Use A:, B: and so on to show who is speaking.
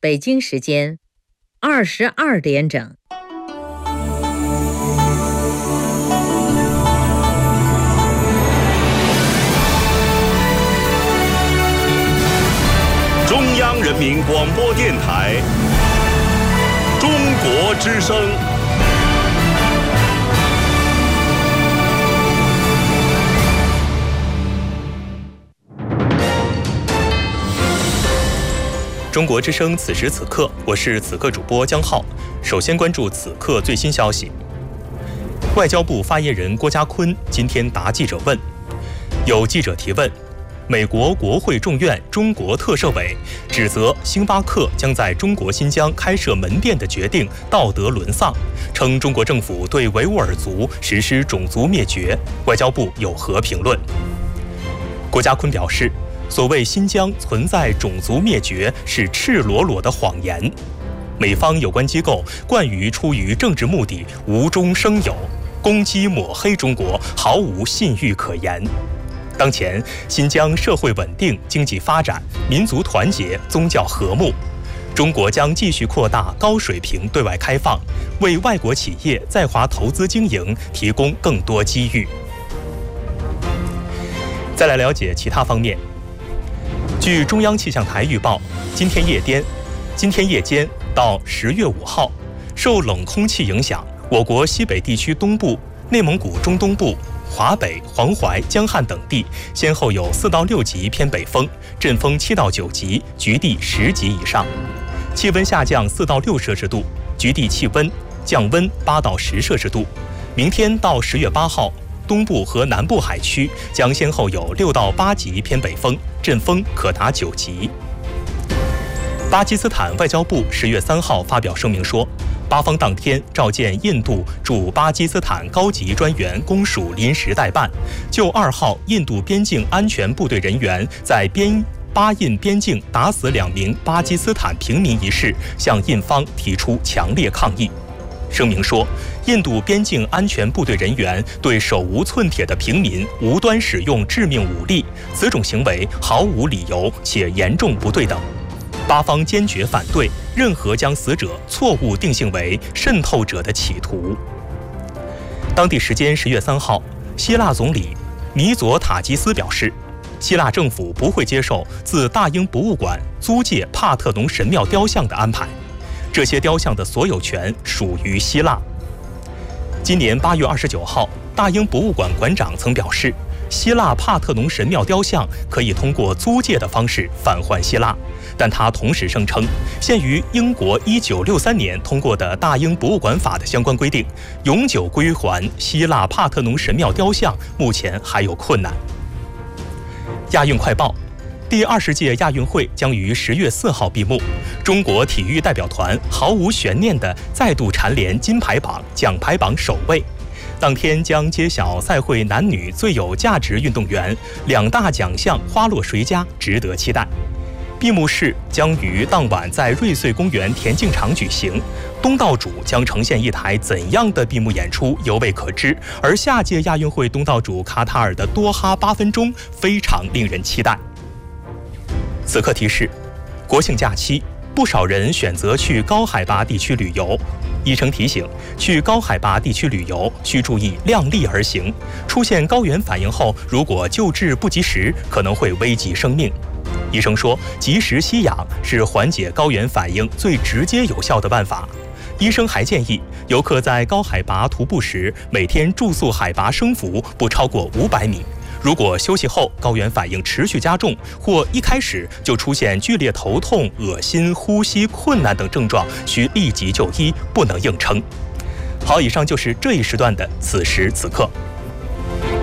A: 北京时间22点整。
B: 中央人民广播电台中国之声。
C: 中国之声此时此刻，我是此刻主播江浩。首先关注此刻最新消息。外交部发言人郭家坤今天答记者问，有记者提问，美国国会众院中国特设委指责星巴克将在中国新疆开设门店的决定道德沦丧，称中国政府对维吾尔族实施种族灭绝，外交部有何评论？郭家坤表示，所谓新疆存在种族灭绝是赤裸裸的谎言，美方有关机构惯于出于政治目的无中生有，攻击抹黑中国，毫无信誉可言。当前新疆社会稳定、经济发展、民族团结、宗教和睦，中国将继续扩大高水平对外开放，为外国企业在华投资经营提供更多机遇。再来了解其他方面。据中央气象台预报，今天夜间到10月5号，受冷空气影响，我国西北地区东部、内蒙古中东部、华北、黄淮、江汉等地先后有4到6级偏北风，阵风7到9级，局地10级以上，气温下降4到6摄氏度，局地气温降温8到10摄氏度。明天到10月8号，东部和南部海区将先后有6到8级偏北风，阵风可达9级。巴基斯坦外交部10月3号发表声明说，巴方当天召见印度驻巴基斯坦高级专员公署临时代办，就2号印度边境安全部队人员在巴印边境打死2名巴基斯坦平民一事，向印方提出强烈抗议。声明说，印度边境安全部队人员对手无寸铁的平民无端使用致命武力，此种行为毫无理由且严重不对等。巴方坚决反对任何将死者错误定性为渗透者的企图。当地时间10月3号，希腊总理米佐塔基斯表示，希腊政府不会接受自大英博物馆租借帕特农神庙雕像的安排，这些雕像的所有权属于希腊。今年8月29号，大英博物馆馆长曾表示，希腊帕特农神庙雕像可以通过租借的方式返还希腊，但他同时声称，限于英国1963年通过的大英博物馆法的相关规定，永久归还希腊帕特农神庙雕像目前还有困难。亚运快报，第20届亚运会将于10月4号闭幕，中国体育代表团毫无悬念地再度蝉联金牌榜、奖牌榜首位。当天将揭晓赛会男女最有价值运动员，2大奖项花落谁家，值得期待。闭幕式将于当晚在瑞穗公园田径场举行，东道主将呈现一台怎样的闭幕演出犹未可知，而下届亚运会东道主卡塔尔的多哈8分钟非常令人期待。此刻提示，国庆假期不少人选择去高海拔地区旅游，医生提醒，去高海拔地区旅游需注意量力而行，出现高原反应后，如果救治不及时，可能会危及生命。医生说，及时吸氧是缓解高原反应最直接有效的办法。医生还建议，游客在高海拔徒步时，每天住宿海拔升幅不超过500米。如果休息后高原反应持续加重，或一开始就出现剧烈头痛、恶心、呼吸困难等症状，需立即就医，不能硬撑。好，以上就是这一时段的此时此刻。